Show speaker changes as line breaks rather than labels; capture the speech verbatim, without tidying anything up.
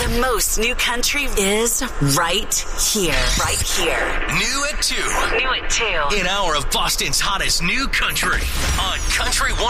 The most new country is right here. Right here.
New at two.
New at two.
An hour of Boston's hottest new country on Country one.